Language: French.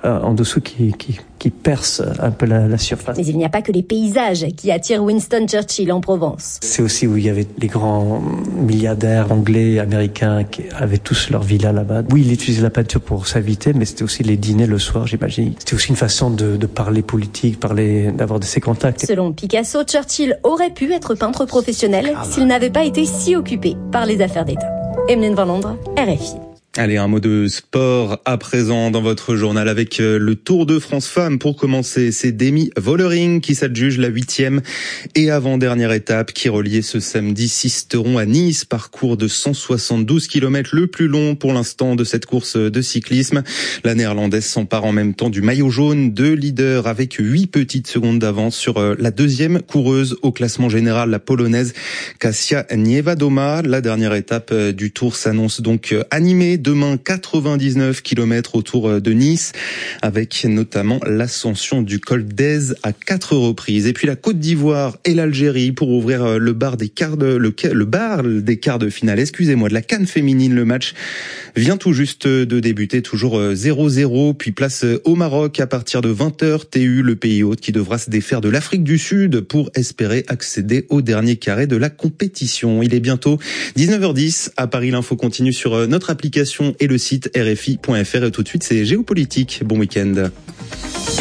en dessous qui perce un peu la surface. Mais il n'y a pas que les paysages qui attirent Winston Churchill en Provence. C'est aussi où il y avait les grands milliardaires anglais, américains qui avaient tous leur villa là-bas. Oui, il utilisait la peinture pour s'inviter, mais c'était aussi les dîners le soir, j'imagine. C'était aussi une façon de parler politique, d'avoir de ses contacts. Selon Picasso, Churchill aurait pu être peintre professionnel s'il n'avait pas été si occupé par les affaires d'État. Emeline Van Londres, RFI. Allez, un mot de sport à présent dans votre journal avec le Tour de France Femmes. Pour commencer, c'est Demi Vollering qui s'adjuge la 8e et avant-dernière étape qui reliait ce samedi Sisteron à Nice, parcours de 172 km, le plus long pour l'instant de cette course de cyclisme. La Néerlandaise s'empare en même temps du maillot jaune de leader avec 8 petites secondes d'avance sur la deuxième coureuse au classement général, la Polonaise Kasia Niewiadoma. La dernière étape du Tour s'annonce donc animée. Demain, 99 km autour de Nice, avec notamment l'ascension du col d'Èze à 4 reprises. Et puis la Côte d'Ivoire et l'Algérie pour ouvrir le bar des quarts de finale, de la CAN féminine. Le match vient tout juste de débuter, toujours 0-0. Puis place au Maroc à partir de 20h. TU, le pays hôte, qui devra se défaire de l'Afrique du Sud pour espérer accéder au dernier carré de la compétition. Il est bientôt 19h10 à Paris. L'info continue sur notre application et le site RFI.fr. Et tout de suite, c'est Géopolitique. Bon week-end.